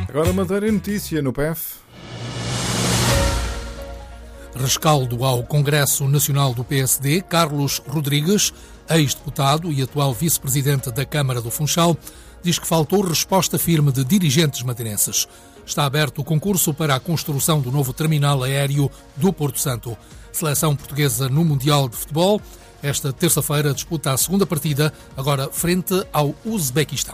Agora Madeira em notícia no PF. Rescaldo ao Congresso Nacional do PSD, Carlos Rodrigues, ex-deputado e atual vice-presidente da Câmara do Funchal, diz que faltou resposta firme de dirigentes madeirenses. Está aberto o concurso para a construção do novo terminal aéreo do Porto Santo. Seleção portuguesa no Mundial de Futebol. Esta terça-feira disputa a segunda partida, agora frente ao Uzbequistão.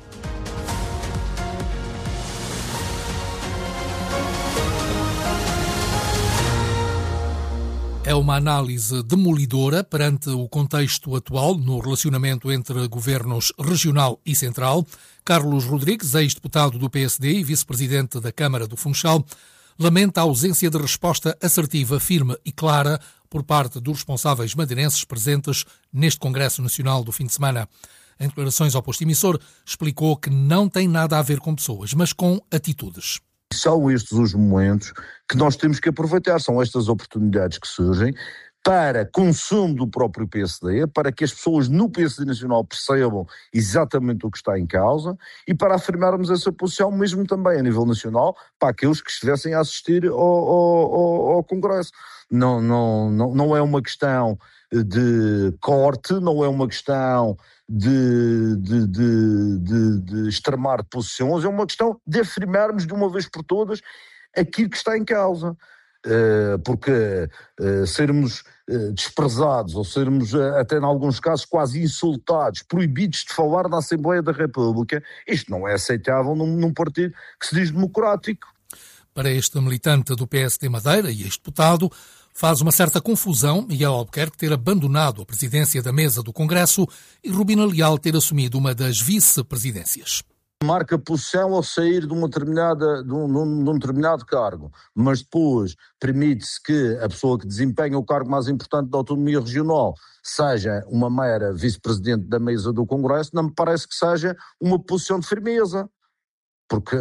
É uma análise demolidora perante o contexto atual no relacionamento entre governos regional e central. Carlos Rodrigues, ex-deputado do PSD e vice-presidente da Câmara do Funchal, lamenta a ausência de resposta assertiva, firme e clara por parte dos responsáveis madeirenses presentes neste Congresso Nacional do fim de semana. Em declarações ao posto emissor, explicou que não tem nada a ver com pessoas, mas com atitudes. São estes os momentos que nós temos que aproveitar, são estas oportunidades que surgem para consumo do próprio PSD, para que as pessoas no PSD Nacional percebam exatamente o que está em causa e para afirmarmos essa posição mesmo também a nível nacional para aqueles que estivessem a assistir ao Congresso. Não é uma questão de corte, não é uma questão de extremar posições, é uma questão de afirmarmos de uma vez por todas aquilo que está em causa. Porque sermos desprezados ou sermos até em alguns casos quase insultados, proibidos de falar na Assembleia da República, isto não é aceitável num partido que se diz democrático. Para este militante do PSD Madeira e ex-deputado, faz uma certa confusão Miguel Albuquerque ter abandonado a presidência da mesa do Congresso e Rubina Leal ter assumido uma das vice-presidências. Marca posição ao sair de um determinado cargo, mas depois permite-se que a pessoa que desempenha o cargo mais importante da autonomia regional seja uma mera vice-presidente da mesa do Congresso, não me parece que seja uma posição de firmeza. Porque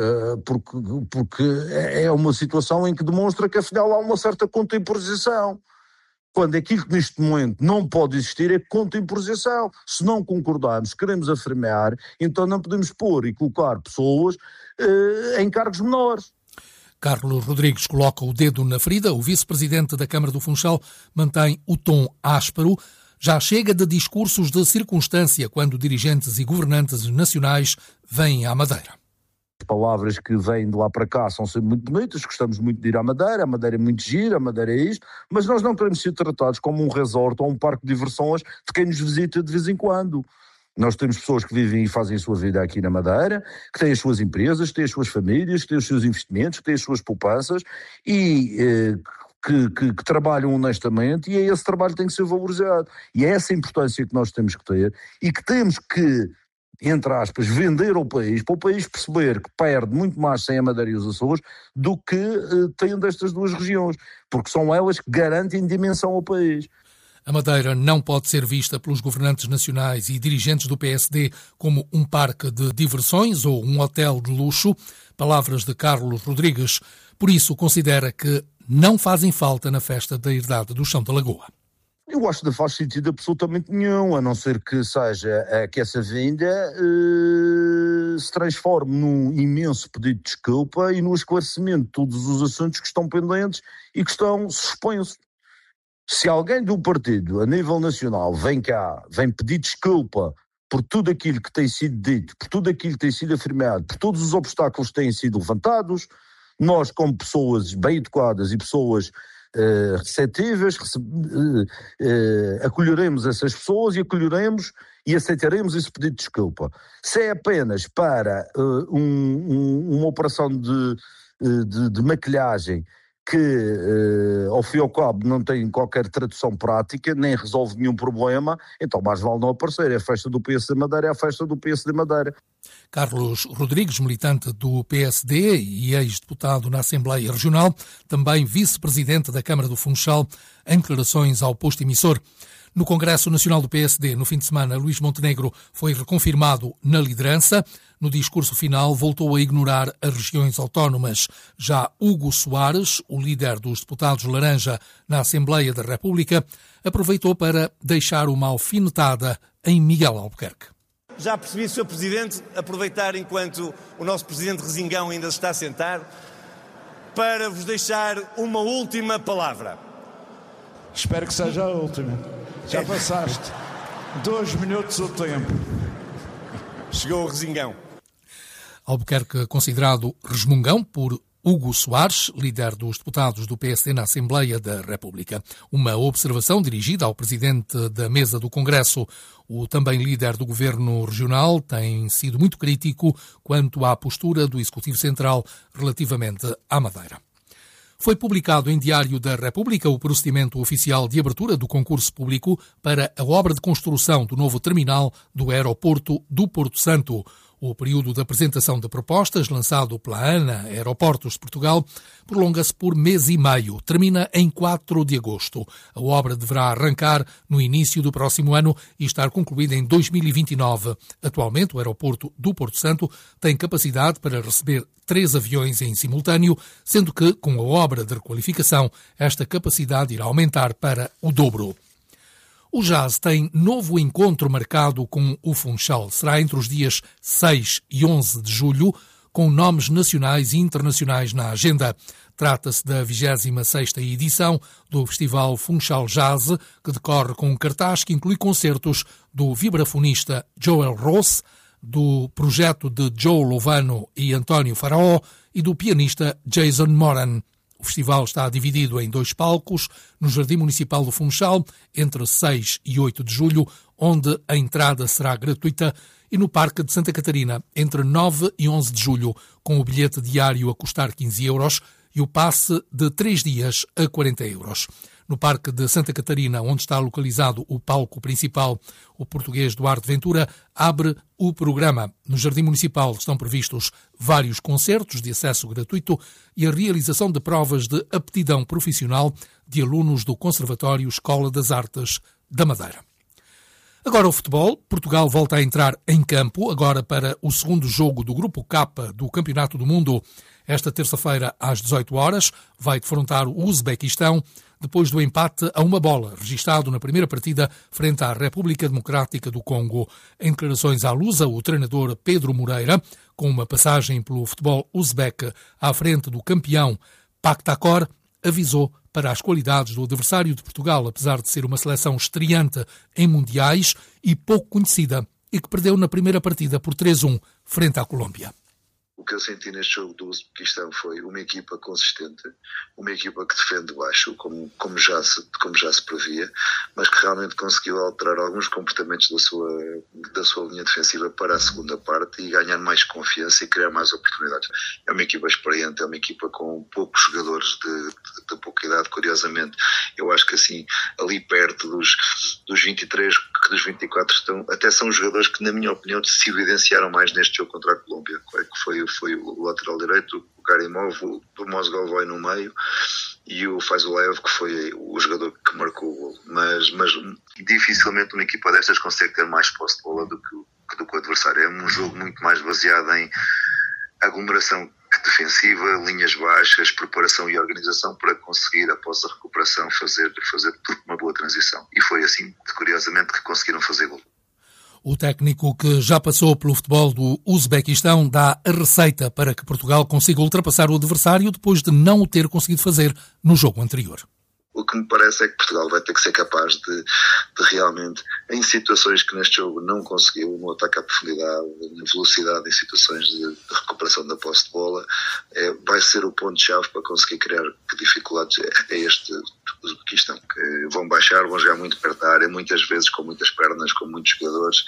é uma situação em que demonstra que afinal há uma certa contemporaneidade. Quando aquilo que neste momento não pode existir é contemporaneidade. Se não concordarmos, queremos afirmar, então não podemos pôr e colocar pessoas em cargos menores. Carlos Rodrigues coloca o dedo na ferida. O vice-presidente da Câmara do Funchal mantém o tom áspero. Já chega de discursos de circunstância quando dirigentes e governantes nacionais vêm à Madeira. As palavras que vêm de lá para cá são sempre muito bonitas, gostamos muito de ir à Madeira, a Madeira é muito gira, a Madeira é isto, mas nós não queremos ser tratados como um resort ou um parque de diversões de quem nos visita de vez em quando. Nós temos pessoas que vivem e fazem a sua vida aqui na Madeira, que têm as suas empresas, que têm as suas famílias, que têm os seus investimentos, que têm as suas poupanças e que trabalham honestamente, e é esse trabalho que tem que ser valorizado. E é essa a importância que nós temos que ter e que temos que, entre aspas, vender ao país, para o país perceber que perde muito mais sem a Madeira e os Açores do que tem destas duas regiões, porque são elas que garantem dimensão ao país. A Madeira não pode ser vista pelos governantes nacionais e dirigentes do PSD como um parque de diversões ou um hotel de luxo. Palavras de Carlos Rodrigues. Por isso, considera que não fazem falta na festa da herdade do Chão da Lagoa. Eu acho que não faz sentido absolutamente nenhum, a não ser que seja que essa vinda se transforme num imenso pedido de desculpa e no esclarecimento de todos os assuntos que estão pendentes e que estão suspensos. Se alguém do partido, a nível nacional, vem cá, vem pedir desculpa por tudo aquilo que tem sido dito, por tudo aquilo que tem sido afirmado, por todos os obstáculos que têm sido levantados, nós, como pessoas bem educadas e pessoas receptivas, acolheremos essas pessoas e acolheremos e aceitaremos esse pedido de desculpa. Se é apenas para uma operação de maquilhagem que, ao fim e ao cabo, não tem qualquer tradução prática, nem resolve nenhum problema, então mais vale não aparecer. É a festa do PSD Madeira, é a festa do PSD Madeira. Carlos Rodrigues, militante do PSD e ex-deputado na Assembleia Regional, também vice-presidente da Câmara do Funchal, em declarações ao posto emissor. No Congresso Nacional do PSD, no fim de semana, Luís Montenegro foi reconfirmado na liderança. No discurso final, voltou a ignorar as regiões autónomas. Já Hugo Soares, o líder dos deputados Laranja na Assembleia da República, aproveitou para deixar uma alfinetada em Miguel Albuquerque. já percebi, Sr. Presidente, aproveitar enquanto o nosso Presidente Rezingão ainda se está a sentar, para vos deixar uma última palavra. Espero que seja a última. Já passaste 2 minutos o tempo. Chegou o Rezingão. Albuquerque considerado resmungão por Hugo Soares, líder dos deputados do PSD na Assembleia da República. Uma observação dirigida ao presidente da mesa do Congresso. O também líder do governo regional tem sido muito crítico quanto à postura do Executivo Central relativamente à Madeira. Foi publicado em Diário da República o procedimento oficial de abertura do concurso público para a obra de construção do novo terminal do aeroporto do Porto Santo. O período de apresentação de propostas, lançado pela ANA Aeroportos de Portugal, prolonga-se por mês e meio. Termina em 4 de agosto. A obra deverá arrancar no início do próximo ano e estar concluída em 2029. Atualmente, o aeroporto do Porto Santo tem capacidade para receber 3 aviões em simultâneo, sendo que, com a obra de requalificação, esta capacidade irá aumentar para o dobro. O Jazz tem novo encontro marcado com o Funchal. Será entre os dias 6 e 11 de julho, com nomes nacionais e internacionais na agenda. Trata-se da 26ª edição do Festival Funchal Jazz, que decorre com um cartaz que inclui concertos do vibrafonista Joel Ross, do projeto de Joe Lovano e António Faraó e do pianista Jason Moran. O festival está dividido em 2 palcos, no Jardim Municipal do Funchal, entre 6 e 8 de julho, onde a entrada será gratuita, e no Parque de Santa Catarina, entre 9 e 11 de julho, com o bilhete diário a custar 15 euros e o passe de 3 dias a 40 euros. No Parque de Santa Catarina, onde está localizado o palco principal, o português Duarte Ventura abre o programa. No Jardim Municipal estão previstos vários concertos de acesso gratuito e a realização de provas de aptidão profissional de alunos do Conservatório Escola das Artes da Madeira. Agora o futebol. Portugal volta a entrar em campo, agora para o segundo jogo do Grupo K do Campeonato do Mundo. Esta terça-feira, às 18 horas, vai defrontar o Uzbequistão, depois do empate a 1-1, registado na primeira partida frente à República Democrática do Congo. Em declarações à Lusa, o treinador Pedro Moreira, com uma passagem pelo futebol uzbeque à frente do campeão Pakhtakor, avisou para as qualidades do adversário de Portugal, apesar de ser uma seleção estreante em mundiais e pouco conhecida, e que perdeu na primeira partida por 3-1 frente à Colômbia. O que eu senti neste jogo do Uzbequistão foi uma equipa consistente, uma equipa que defende baixo, como já se previa, mas que realmente conseguiu alterar alguns comportamentos da sua linha defensiva para a segunda parte e ganhar mais confiança e criar mais oportunidades. É uma equipa experiente, é uma equipa com poucos jogadores de pouca idade, curiosamente. Eu acho que assim, ali perto dos 23, dos 24 até são jogadores que, na minha opinião, se evidenciaram mais neste jogo contra a Colômbia, que foi o lateral direito, o Karimov, o Mozgov no meio e o Faizulev, que foi o jogador que marcou o gol. Mas dificilmente uma equipa destas consegue ter mais posse de bola do que o adversário. É um jogo muito mais baseado em aglomeração defensiva, linhas baixas, preparação e organização para conseguir, após a recuperação, fazer uma boa transição. E foi assim, curiosamente, que conseguiram fazer gol. O técnico que já passou pelo futebol do Uzbequistão dá a receita para que Portugal consiga ultrapassar o adversário depois de não o ter conseguido fazer no jogo anterior. O que me parece é que Portugal vai ter que ser capaz de realmente, em situações que neste jogo não conseguiu, no ataque à profundidade, na velocidade, em situações de recuperação da posse de bola, vai ser o ponto-chave para conseguir criar dificuldades a este Uzbequistão, que vão baixar, vão jogar muito perto da área, muitas vezes com muitas pernas, com muitos jogadores.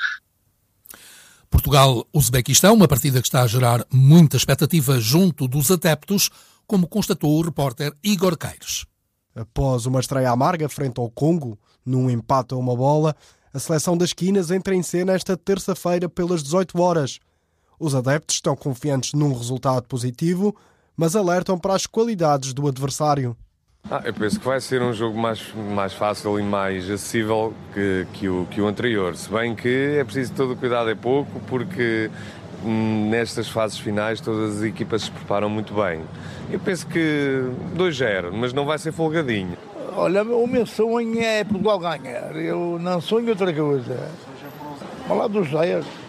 Portugal-Uzbequistão, uma partida que está a gerar muita expectativa junto dos adeptos, como constatou o repórter Igor Queires. Após uma estreia amarga frente ao Congo, num empate a 1-1, a seleção das Quinas entra em cena esta terça-feira pelas 18 horas. Os adeptos estão confiantes num resultado positivo, mas alertam para as qualidades do adversário. Eu penso que vai ser um jogo mais fácil e mais acessível que o anterior. Se bem que é preciso todo o cuidado, é pouco, porque nestas fases finais todas as equipas se preparam muito bem. Eu penso que 2-0, mas não vai ser folgadinho. Olha, o meu sonho é Portugal ganhar. Eu não sonho outra coisa. Falar dos 10.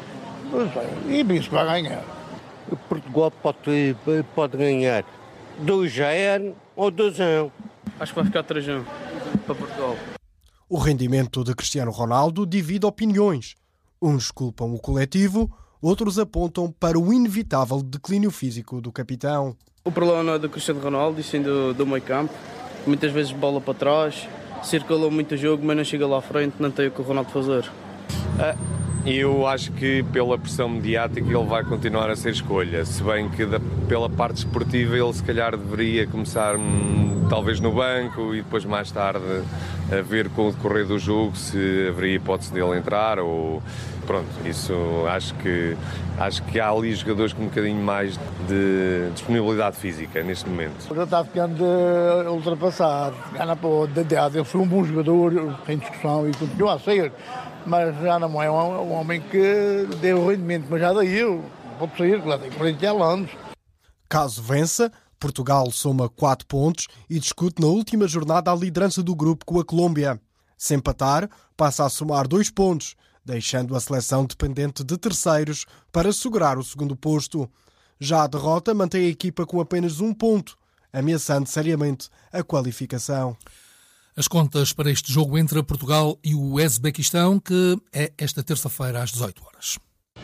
E isso vai ganhar. Portugal pode ganhar 2-0 ou 2-1. Acho que vai ficar 3-1 para Portugal. O rendimento de Cristiano Ronaldo divide opiniões. Uns culpam o coletivo, outros apontam para o inevitável declínio físico do capitão. O problema não é do Cristiano Ronaldo, e sim do meio campo. Muitas vezes bola para trás, circulou muito o jogo, mas não chega lá à frente, não tem o que o Ronaldo fazer. Eu acho que pela pressão mediática ele vai continuar a ser escolha, se bem que pela parte esportiva ele se calhar deveria começar talvez no banco e depois mais tarde a ver com o decorrer do jogo se haveria hipótese dele entrar ou pronto, isso acho que há ali jogadores com um bocadinho mais de disponibilidade física neste momento. Já está ficando ultrapassado, gana para o dedado, ele foi um bom jogador, sem discussão e continua a ser. Mas já não é um homem que deu rendimento, mas já daí pode sair, claro, tem 40 anos. Caso vença, Portugal soma 4 pontos e discute na última jornada a liderança do grupo com a Colômbia. Se empatar, passa a somar 2 pontos, deixando a seleção dependente de terceiros para assegurar o segundo posto. Já a derrota mantém a equipa com apenas 1 ponto, ameaçando seriamente a qualificação. As contas para este jogo entre Portugal e o Uzbequistão, que é esta terça-feira às 18 horas.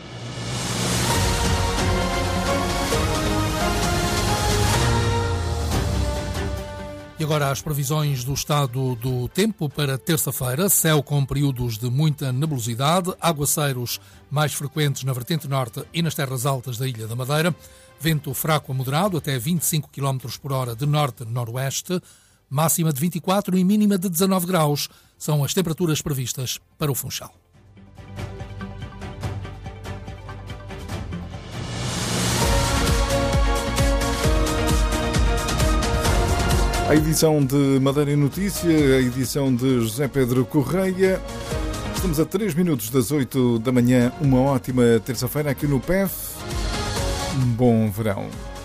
E agora as previsões do estado do tempo para terça-feira. Céu com períodos de muita nebulosidade, aguaceiros mais frequentes na vertente norte e nas terras altas da Ilha da Madeira, vento fraco a moderado até 25 km por hora de norte-noroeste, máxima de 24 e mínima de 19 graus. São as temperaturas previstas para o Funchal. A edição de Madeira em Notícia, a edição de José Pedro Correia. Estamos a 3 minutos das 8 da manhã. Uma ótima terça-feira aqui no PEF. Um bom verão.